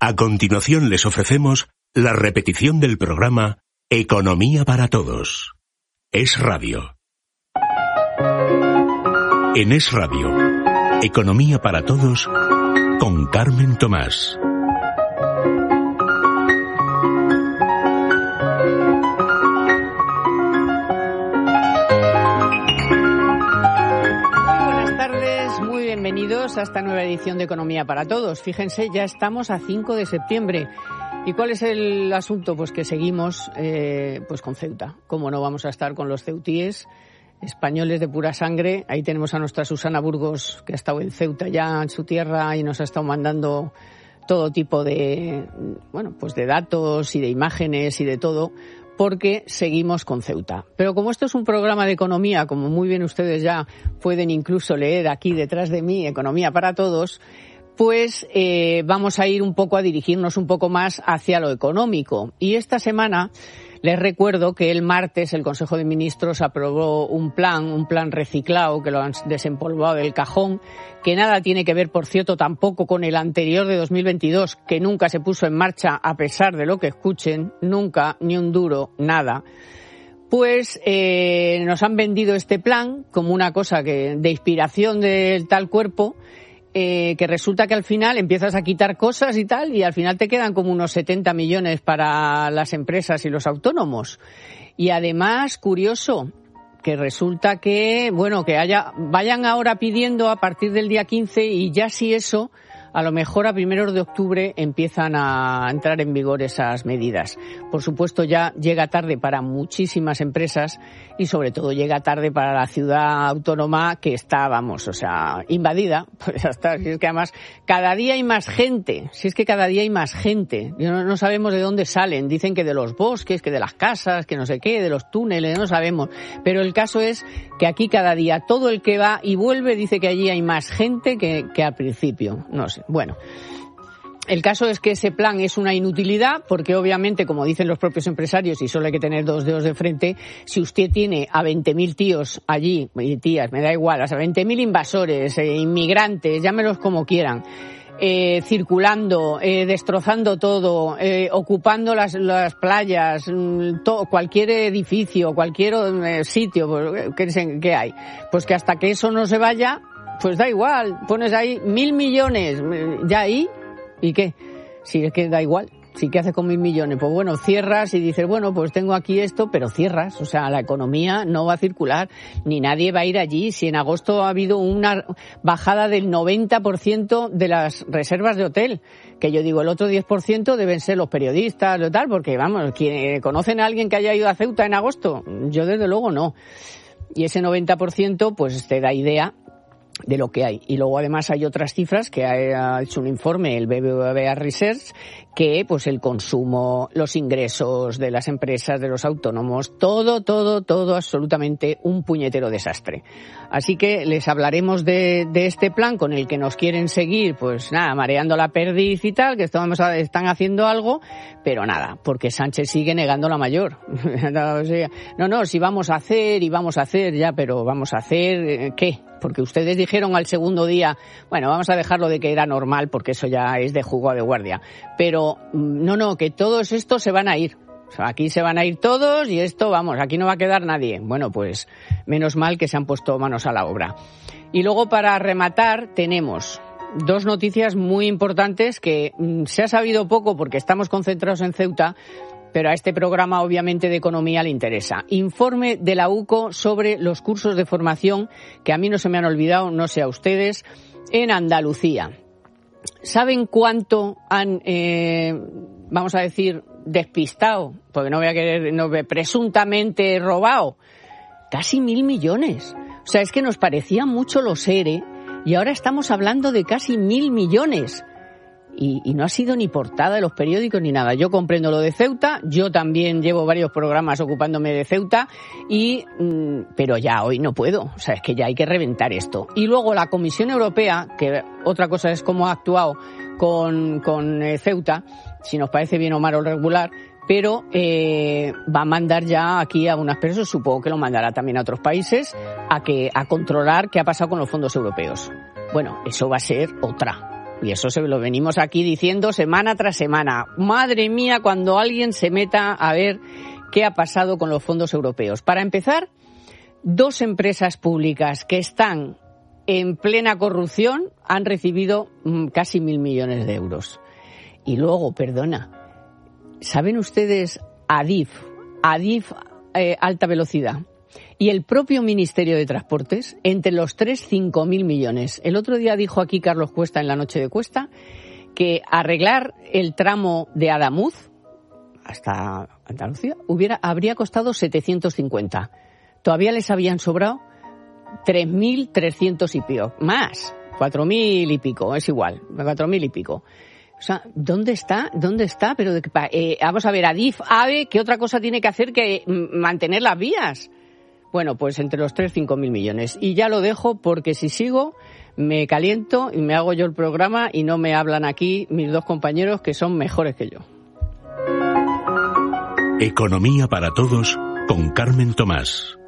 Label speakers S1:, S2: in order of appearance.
S1: A continuación les ofrecemos la repetición del programa Economía para Todos. Es Radio. En Es Radio, Economía para Todos con Carmen Tomás.
S2: Bienvenidos a esta nueva edición de Economía para Todos. Fíjense, ya estamos a 5 de septiembre. ¿Y cuál es el asunto? Pues que seguimos pues con Ceuta. ¿Cómo no vamos a estar con los ceutíes, españoles de pura sangre? Ahí tenemos a nuestra Susana Burgos, que ha estado en Ceuta ya, en su tierra, y nos ha estado mandando todo tipo de, pues de datos y de imágenes y de todo, porque seguimos con Ceuta. Pero como esto es un programa de economía, como muy bien ustedes ya pueden incluso leer aquí detrás de mí, Economía para Todos, pues vamos a ir un poco a dirigirnos un poco más hacia lo económico. Y esta semana les recuerdo que el martes el Consejo de Ministros aprobó un plan reciclado, que lo han desempolvado del cajón, que nada tiene que ver, por cierto, tampoco con el anterior de 2022, que nunca se puso en marcha, a pesar de lo que escuchen, nunca, ni un duro, nada. Pues nos han vendido este plan como una cosa de inspiración del tal cuerpo, que resulta que al final empiezas a quitar cosas y tal, y al final te quedan como unos 70 millones para las empresas y los autónomos. Y además, curioso, que resulta que, vayan ahora pidiendo a partir del día 15 y ya si eso, a lo mejor a 1 de octubre empiezan a entrar en vigor esas medidas. Por supuesto, ya llega tarde para muchísimas empresas y sobre todo llega tarde para la ciudad autónoma, que está, invadida. Pues hasta, si es que además cada día hay más gente, no sabemos de dónde salen. Dicen que de los bosques, que de las casas, que no sé qué, de los túneles, no sabemos. Pero el caso es que aquí cada día todo el que va y vuelve dice que allí hay más gente que al principio. No sé. Bueno, el caso es que ese plan es una inutilidad porque obviamente, como dicen los propios empresarios, y solo hay que tener 2 dedos de frente, si usted tiene a 20.000 tíos allí, y tías, me da igual, a 20.000 invasores, inmigrantes, llámelos como quieran, circulando, destrozando todo, ocupando las playas, cualquier edificio, cualquier sitio, ¿qué hay? Pues que hasta que eso no se vaya, pues da igual, pones ahí 1.000 millones, ya ahí, ¿y qué? Si es que da igual, si ¿qué haces con 1.000 millones? Pues bueno, cierras y dices, pues tengo aquí esto, pero cierras, la economía no va a circular, ni nadie va a ir allí. Si en agosto ha habido una bajada del 90% de las reservas de hotel, que yo digo, el otro 10% deben ser los periodistas o tal, porque ¿conocen a alguien que haya ido a Ceuta en agosto? Yo desde luego no. Y ese 90% pues te da idea de lo que hay. Y luego además hay otras cifras que ha hecho un informe el BBVA Research, que pues el consumo, los ingresos de las empresas, de los autónomos, todo absolutamente un puñetero desastre. Así que les hablaremos de este plan con el que nos quieren seguir, pues nada, mareando la perdiz y tal, que están haciendo algo, pero nada, porque Sánchez sigue negando la mayor. Si vamos a hacer ya, pero vamos a hacer, ¿qué? Porque ustedes dijeron al segundo día, vamos a dejarlo de que era normal, porque eso ya es de jugo de guardia. Pero que todos estos se van a ir. Aquí se van a ir todos y esto, aquí no va a quedar nadie. Bueno, pues menos mal que se han puesto manos a la obra. Y luego, para rematar, tenemos 2 noticias muy importantes que se ha sabido poco porque estamos concentrados en Ceuta, pero a este programa obviamente de economía le interesa. Informe de la UCO sobre los cursos de formación, que a mí no se me han olvidado, no sé a ustedes, en Andalucía. ¿Saben cuánto han, despistado? Porque no voy a querer, presuntamente robado. Casi 1.000 millones. Es que nos parecían mucho los ERE y ahora estamos hablando de casi 1.000 millones. Y no ha sido ni portada de los periódicos ni nada. Yo comprendo lo de Ceuta, yo también llevo varios programas ocupándome de Ceuta, pero ya hoy no puedo. Es que ya hay que reventar esto. Y luego la Comisión Europea, que otra cosa es cómo ha actuado con Ceuta, si nos parece bien o mal o regular, pero va a mandar ya aquí a unas personas, supongo que lo mandará también a otros países, a controlar qué ha pasado con los fondos europeos. Bueno, eso va a ser otra. Y eso se lo venimos aquí diciendo semana tras semana. Madre mía, cuando alguien se meta a ver qué ha pasado con los fondos europeos. Para empezar, 2 empresas públicas que están en plena corrupción han recibido casi 1.000 millones de euros. Y luego, ¿saben ustedes Adif alta velocidad y el propio Ministerio de Transportes? Entre los 3, 5.000 millones. El otro día dijo aquí Carlos Cuesta en la noche de Cuesta que arreglar el tramo de Adamuz hasta Andalucía habría costado 750. Todavía les habían sobrado 3.300 y pico. Más, 4.000 y pico, es igual, 4.000 y pico. O sea, ¿dónde está? Pero vamos a ver, Adif, AVE, ¿qué otra cosa tiene que hacer que mantener las vías? Bueno, pues entre los 3, 5.000 millones. Y ya lo dejo porque si sigo me caliento y me hago yo el programa y no me hablan aquí mis 2 compañeros que son mejores que yo.
S1: Economía para todos con Carmen Tomás.